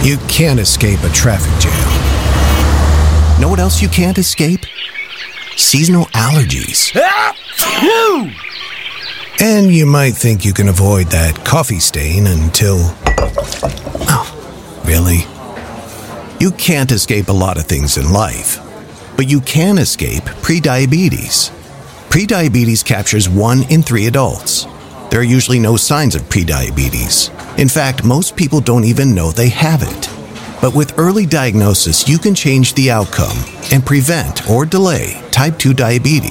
You can't escape a traffic jam. Know what else you can't escape? Seasonal allergies. And you might think you can avoid that coffee stain until... Oh, really? You can't escape a lot of things in life, but you can escape prediabetes. Prediabetes captures 1 in 3 adults. There are usually no signs of prediabetes. In fact, most people don't even know they have it. But with early diagnosis, you can change the outcome and prevent or delay type 2 diabetes.